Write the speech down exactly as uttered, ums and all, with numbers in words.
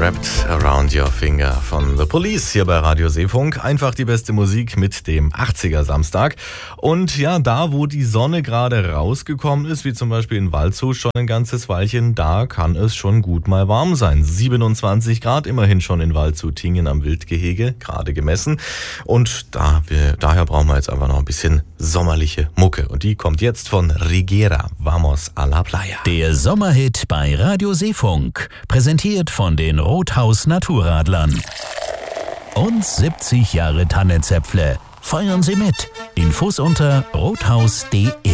Wrapped Around Your Finger von The Police hier bei Radio Seefunk. Einfach die beste Musik mit dem achtziger Samstag. Und ja, da wo die Sonne gerade rausgekommen ist, wie zum Beispiel in Waldshut schon ein ganzes Weilchen, da kann es schon gut mal warm sein. siebenundzwanzig Grad immerhin schon in Waldshut-Tingen am Wildgehege, gerade gemessen. Und da wir, daher brauchen wir jetzt einfach noch ein bisschen sommerliche Mucke. Und die kommt jetzt von Rigera, Vamos a la Playa. Der Sommerhit bei Radio Seefunk, präsentiert von den Rothaus Naturradlern. Und siebzig Jahre Tannenzäpfle. Feiern Sie mit. Infos unter rothaus punkt de.